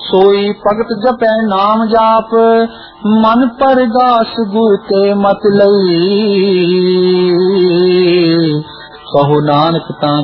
सोई भगत जपै नाम जाप, मन परगास गुर ते मत लई। कहो नानक तां